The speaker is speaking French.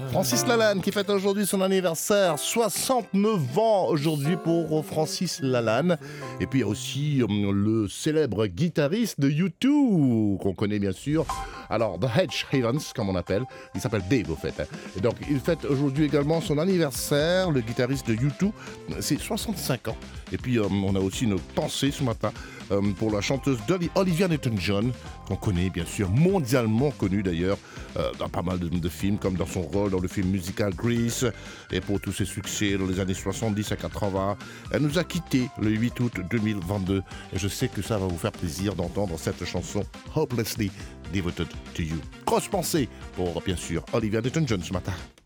Francis Lalanne qui fête aujourd'hui son anniversaire, 69 ans aujourd'hui pour Francis Lalanne. Et puis il y a aussi le célèbre guitariste de U2 qu'on connaît bien sûr. Alors, The Hedge Havens, comme on appelle, il s'appelle Dave au fait. Et donc, il fête aujourd'hui également son anniversaire, le guitariste de U2, c'est 65 ans. Et puis, on a aussi une pensée ce matin pour la chanteuse Olivia Newton-John, qu'on connaît bien sûr, mondialement connue d'ailleurs, dans pas mal de films, comme dans son rôle dans le film musical Grease, et pour tous ses succès dans les années 70 à 80. Elle nous a quittés le 8 août 2022, et je sais que ça va vous faire plaisir d'entendre cette chanson Hopelessly Devoted to You. Grosse pensée pour, bien sûr, Olivia Newton-John ce matin.